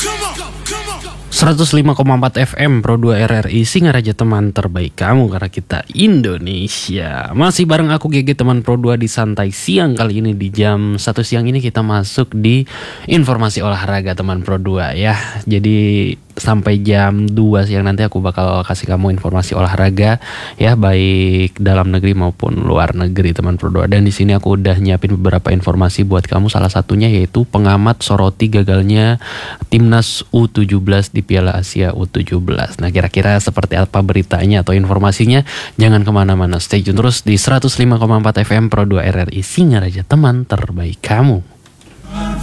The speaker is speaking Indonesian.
105,4 FM Pro 2 RRI Singaraja, teman terbaik kamu karena kita Indonesia. Masih bareng aku GG, teman Pro 2 di Santai Siang. Kali ini di jam 1 siang ini kita masuk di informasi olahraga teman Pro 2 ya. Jadi sampai jam 2 siang nanti aku bakal kasih kamu informasi olahraga ya, baik dalam negeri maupun luar negeri teman Pro 2. Dan di sini aku udah nyiapin beberapa informasi buat kamu. Salah satunya yaitu pengamat soroti gagalnya timnas U17 di Piala Asia U17. Nah, kira-kira seperti apa beritanya atau informasinya? Jangan kemana-mana, stay tune terus di 105,4 FM Pro 2 RRI Singaraja, teman terbaik kamu.